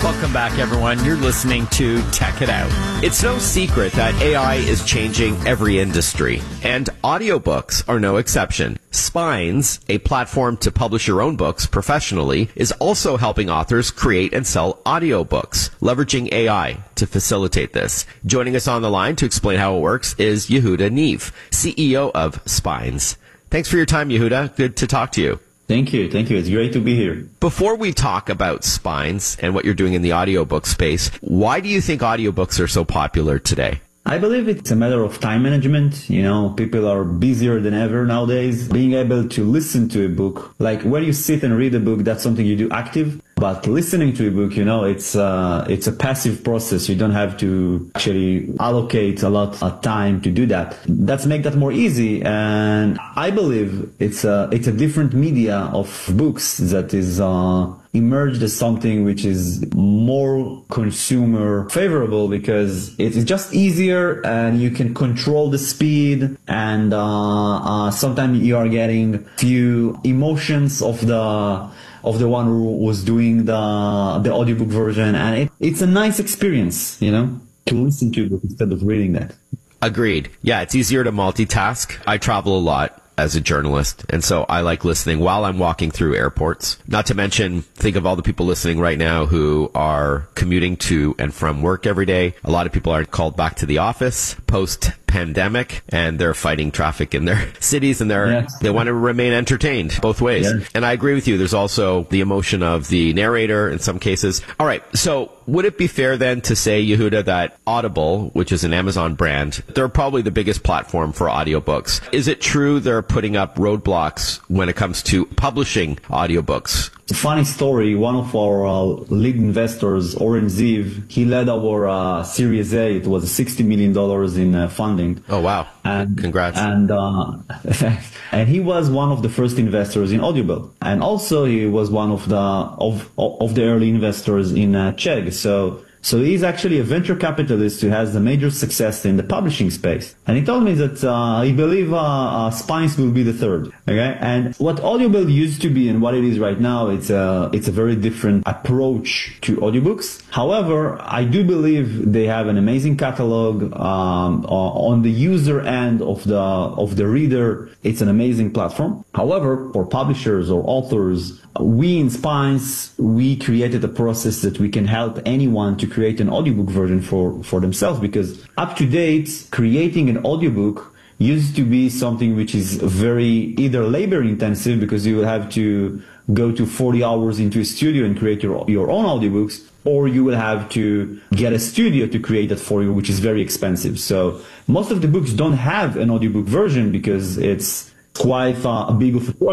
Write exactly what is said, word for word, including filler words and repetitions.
Welcome back, everyone. You're listening to Tech It Out. It's no secret that A I is changing every industry, and audiobooks are no exception. Spines, a platform to publish your own books professionally, is also helping authors create and sell audiobooks, leveraging A I to facilitate this. Joining us on the line to explain how it works is Yehuda Neev, C E O of Spines. Thanks for your time, Yehuda. Good to talk to you. Thank you. Thank you. It's great to be here. Before we talk about Spines and what you're doing in the audiobook space, why do you think audiobooks are so popular today? I believe it's a matter of time management. You know, people are busier than ever nowadays. Being able to listen to a book, like when you sit and read a book, that's something you do active. But listening to a book, you know, it's uh, it's a passive process. You don't have to actually allocate a lot of time to do that. That's make that more easy. And I believe it's a, it's a different media of books that is uh, emerged as something which is more consumer favorable because it's just easier and you can control the speed. And uh, uh, sometimes you are getting few emotions of the of the one who was doing the the audiobook version, and it, it's a nice experience, you know, to listen to a book instead of reading that. Agreed. Yeah, it's easier to multitask. I travel a lot as a journalist, and so I like listening while I'm walking through airports. Not to mention, think of all the people listening right now who are commuting to and from work every day. A lot of people are called back to the office post-pandemic, and they're fighting traffic in their cities, and they're yes. they want to remain entertained both ways. Yes. And I agree with you. There's also the emotion of the narrator in some cases. All right, so would it be fair then to say, Yehuda, that Audible, which is an Amazon brand, they're probably the biggest platform for audiobooks. Is it true they're putting up roadblocks when it comes to publishing audiobooks? It's a funny story. One of our uh, lead investors, Oren Ziv, he led our uh, Series A. It was sixty million dollars in uh, funding. Oh, wow. And, Congrats. And, uh, and he was one of the first investors in Audible. And also he was one of the, of, of the early investors in uh, Chegg. So, so he's actually a venture capitalist who has a major success in the publishing space. And he told me that uh, he believes uh, uh, Spines will be the third. Okay, and what Audible used to be and what it is right now, it's a it's a very different approach to audiobooks. However, I do believe they have an amazing catalog. Um, on the user end of the of the reader, it's an amazing platform. However, for publishers or authors, we in Spines, we created a process that we can help anyone to create an audiobook version for, for themselves, because up to date, creating an audiobook used to be something which is very either labor intensive, because you will have to go to forty hours into a studio and create your, your own audiobooks, or you will have to get a studio to create that for you, which is very expensive. So most of the books don't have an audiobook version because it's quite uh, a big of a